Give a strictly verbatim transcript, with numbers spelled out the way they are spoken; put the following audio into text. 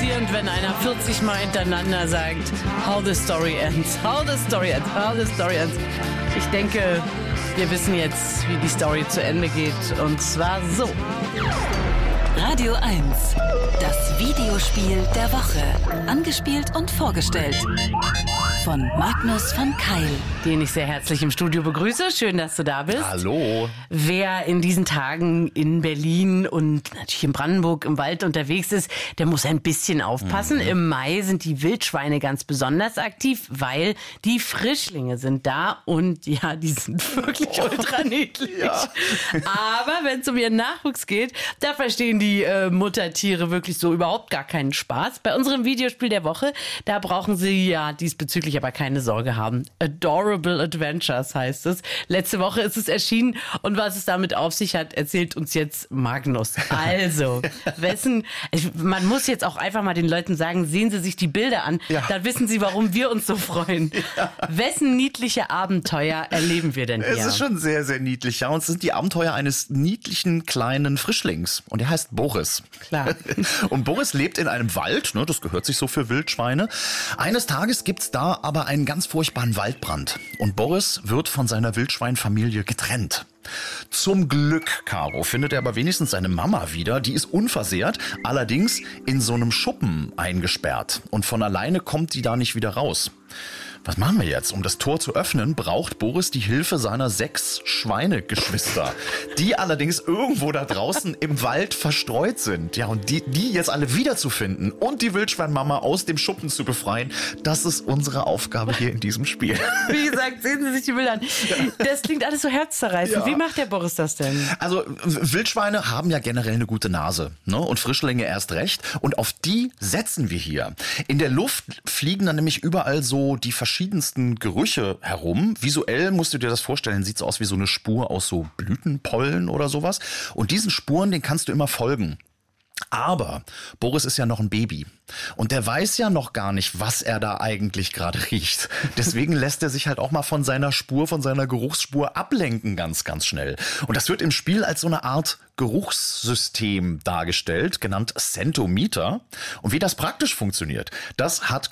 irritierend, wenn einer vierzig Mal hintereinander sagt, how the story ends, how the story ends, how the story ends. Ich denke, wir wissen jetzt, wie die Story zu Ende geht, und zwar so. Radio eins, das Videospiel der Woche. Angespielt und vorgestellt von Magnus von Keil. Den ich sehr herzlich im Studio begrüße. Schön, dass du da bist. Hallo. Wer in diesen Tagen in Berlin und natürlich in Brandenburg im Wald unterwegs ist, der muss ein bisschen aufpassen. Mhm. Im Mai sind die Wildschweine ganz besonders aktiv, weil die Frischlinge sind da und ja, die sind wirklich oh, ultra niedlich. Ja. Aber wenn es um ihren Nachwuchs geht, da verstehen die äh, Muttertiere wirklich so überhaupt gar keinen Spaß. Bei unserem Videospiel der Woche, da brauchen sie ja diesbezüglich aber keine Sorge haben. Adorable Adventures heißt es. Letzte Woche ist es erschienen und was es damit auf sich hat, erzählt uns jetzt Magnus. Also, wessen, man muss jetzt auch einfach mal den Leuten sagen, sehen Sie sich die Bilder an, ja. Dann wissen Sie, warum wir uns so freuen. Ja. Wessen niedliche Abenteuer erleben wir denn hier? Es ist schon sehr, sehr niedlich, ja. Und es sind die Abenteuer eines niedlichen kleinen Frischlings. Und er heißt Boris. Klar. Und Boris lebt in einem Wald, ne, das gehört sich so für Wildschweine. Eines Tages gibt's da aber einen ganz furchtbaren Waldbrand. Und Boris wird von seiner Wildschweinfamilie getrennt. Zum Glück, Caro, findet er aber wenigstens seine Mama wieder. Die ist unversehrt, allerdings in so einem Schuppen eingesperrt. Und von alleine kommt die da nicht wieder raus. Was machen wir jetzt? Um das Tor zu öffnen, braucht Boris die Hilfe seiner sechs Schweinegeschwister, die allerdings irgendwo da draußen im Wald verstreut sind. Ja, und die, die jetzt alle wiederzufinden und die Wildschweinmama aus dem Schuppen zu befreien, das ist unsere Aufgabe hier in diesem Spiel. Wie gesagt, sehen Sie sich die Bilder an. Das klingt alles so herzzerreißend. Ja. Wie macht der Boris das denn? Also Wildschweine haben ja generell eine gute Nase, ne? Und Frischlinge erst recht. Und auf die setzen wir hier. In der Luft fliegen dann nämlich überall so die verschiedensten Gerüche herum. Visuell musst du dir das vorstellen, sieht so aus wie so eine Spur aus so Blütenpollen oder sowas. Und diesen Spuren, den kannst du immer folgen. Aber Boris ist ja noch ein Baby und der weiß ja noch gar nicht, was er da eigentlich gerade riecht. Deswegen lässt er sich halt auch mal von seiner Spur, von seiner Geruchsspur ablenken ganz, ganz schnell. Und das wird im Spiel als so eine Art Geruchssystem dargestellt, genannt Scentometer. Und wie das praktisch funktioniert, das hat